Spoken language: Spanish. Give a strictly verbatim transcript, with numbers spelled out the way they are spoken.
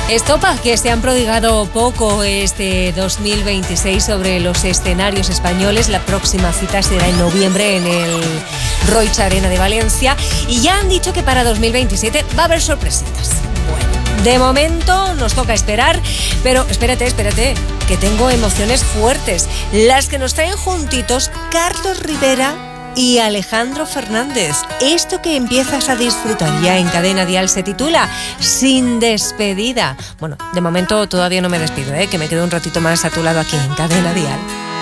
Estopa, que se han prodigado poco este dos mil veintiséis sobre los escenarios españoles. La próxima cita será en noviembre en el Roig Arena de Valencia. Y ya han dicho que para dos mil veintisiete va a haber sorpresitas. Bueno, de momento nos toca esperar. Pero espérate, espérate, que tengo emociones fuertes. Las que nos traen juntitos Carlos Rivera y Alejandro Fernández. Esto que empiezas a disfrutar ya en Cadena Dial se titula Sin Despedida. Bueno, de momento todavía no me despido, ¿eh? Que me quedo un ratito más a tu lado aquí en Cadena Dial.